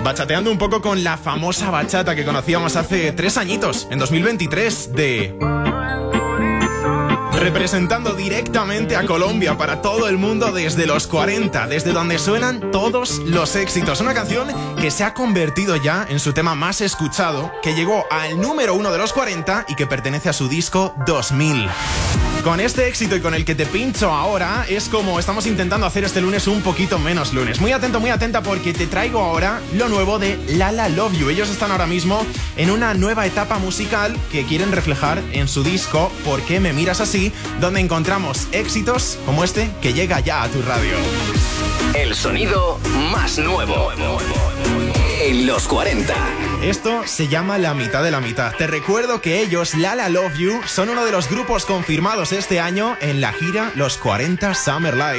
bachateando un poco con la famosa bachata que conocíamos hace 3 añitos, en 2023, representando directamente a Colombia para todo el mundo desde los 40, desde donde suenan todos los éxitos. Una canción que se ha convertido ya en su tema más escuchado, que llegó al número 1 de los 40 y que pertenece a su disco 2000. Con este éxito y con el que te pincho ahora, es como estamos intentando hacer este lunes un poquito menos lunes. Muy atento, muy atenta, porque te traigo ahora lo nuevo de Lala Love You. Ellos están ahora mismo en una nueva etapa musical que quieren reflejar en su disco ¿Por qué me miras así?, donde encontramos éxitos como este que llega ya a tu radio. El sonido más nuevo en los 40. Esto se llama La mitad de la mitad. Te recuerdo que ellos, Lala Love You, son uno de los grupos confirmados este año en la gira Los 40 Summer Live.